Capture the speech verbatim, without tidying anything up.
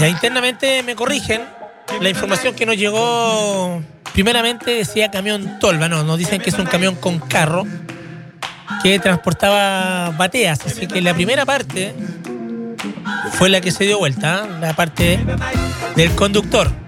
Ya internamente me corrigen. La información que nos llegó primeramente decía camión tolva, no, nos dicen que es un camión con carro que transportaba bateas, así que la primera parte fue la que se dio vuelta, ¿eh? La parte del conductor.